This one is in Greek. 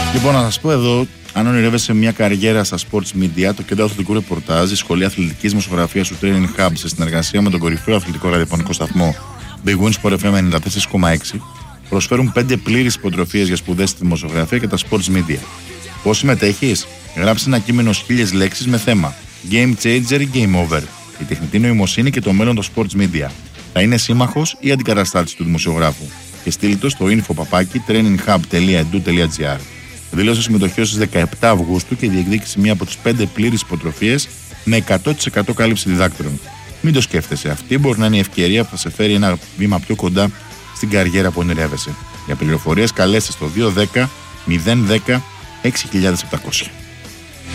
Λοιπόν, να σας πω εδώ, αν ονειρεύεσαι μια καριέρα στα sports media, το κέντρο αθλητικού ρεπορτάζ, η σχολή αθλητικής δημοσιογραφίας του Training Hub, σε συνεργασία με τον κορυφαίο αθλητικό ραδιοφωνικό σταθμό Big Win Sport FM 94,6, προσφέρουν 5 πλήρεις υποτροφίες για σπουδές στη δημοσιογραφία και τα sports media. Πώς συμμετέχεις? Γράψε ένα κείμενο 1000 λέξεις με θέμα Game Changer ή Game Over, η τεχνητή νοημοσύνη και το μέλλον των sports media. Θα είναι σύμμαχος ή αντικαταστάτης του δημοσιογράφου? Και στείλτε το στο info@traininghub.edu.gr. Δήλωσε συμμετοχή στις 17 Αυγούστου και διεκδίκησε μία από τις 5 πλήρεις υποτροφίες με 100% κάλυψη διδάκτρων. Μην το σκέφτεσαι, αυτή μπορεί να είναι η ευκαιρία που θα σε φέρει ένα βήμα πιο κοντά στην καριέρα που ονειρεύεσαι. Για πληροφορίες καλέστε στο 210 010 6700.